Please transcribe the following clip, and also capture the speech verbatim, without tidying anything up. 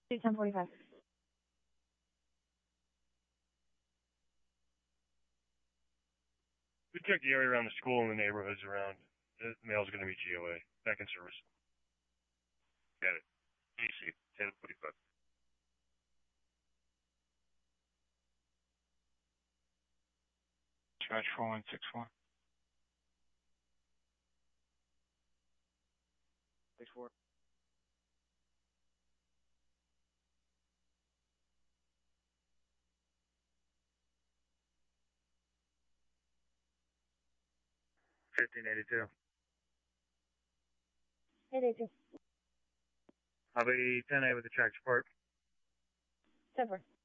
ten forty-five. We check the area around the school and the neighborhoods around. The mail's going to be G O A. Back in service. Got it. A C, ten forty-five. Charge four one six four. Six four. Fifteen eighty-two. eight eighty-two. I'll be ten A with the track support. ten four.